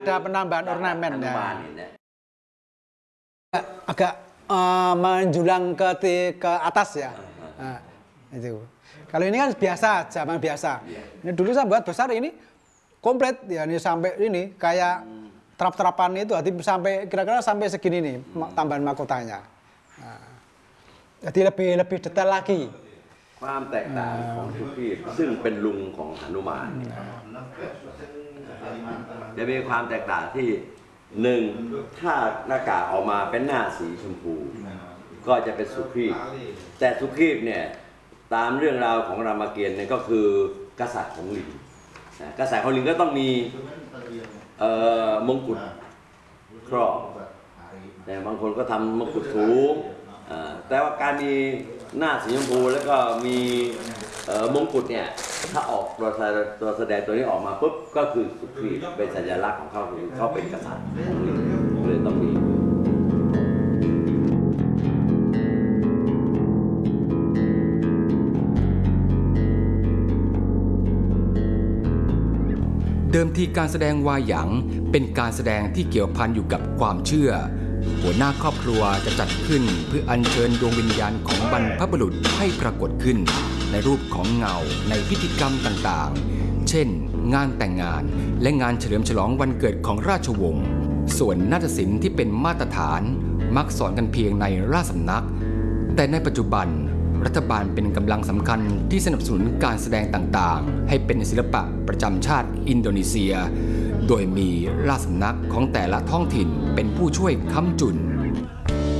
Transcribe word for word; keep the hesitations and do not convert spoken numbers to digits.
Ada penambahan ornamen ya. Agak uh, menjulang ke ke atas ya. Nah, itu. Kalau ini kan biasa, zaman biasa. Ini dulu saya buat besar ini komplit ya, ini sampai ini kayak terap-terapan itu, sampai kira-kira sampai segini nih tambahan mahkotanya. Nah, jadi lebih lebih detail lagi. ความแตกต่างของสุขีพซึ่งเป็นลุงของหนุมานจะมีความแตกต่างที่หนึ่งถ้าหน้ากากออกมาเป็นหน้าสีชมพูก็จะเป็นสุขีพแต่สุขีพเนี่ยตามเรื่องราวของรามเกียรติ์เนี่ยก็คือกษัตริย์ของลิงกษัตริย์ของลิงก็ต้องมีมงกุฎครอบแต่บางคนก็ทำมงกุฎสูงแต่ว่าการมีหน้าสีชมพูแล้วก็มีมงกุฎเนี่ยถ้าออกตัวตัวแสดงตัวนี้ออกมาปุ๊บก็คือสุขีพเป็นสัญลักษณ์ของเขาคือเขาเป็นกษัตริย์เลยต้องมีเดิมทีการแสดงวาหยังเป็นการแสดงที่เกี่ยวพันอยู่กับความเชื่อหัวหน้าครอบครัวจะจัดขึ้นเพื่ออัญเชิญดวงวิญญาณของบรรพบุรุษให้ปรากฏขึ้นในรูปของเงาในพิธีกรรมต่างๆเช่นงานแต่งงานและงานเฉลิมฉลองวันเกิดของราชวงศ์ส่วนนาฏศิลป์ที่เป็นมาตรฐานมักสอนกันเพียงในราชสำนักแต่ในปัจจุบันรัฐบาลเป็นกำลังสำคัญที่สนับสนุนการแสดงต่างๆให้เป็นศิลปะประจำชาติอินโดนีเซียโดยมีราชสำนักของแต่ละท้องถิ่นเป็นผู้ช่วยค้ำจุน